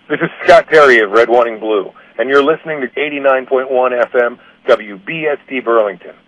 This is Scott Terry of Red, White, and Blue, and you're listening to 89.1 FM WBSD Burlington.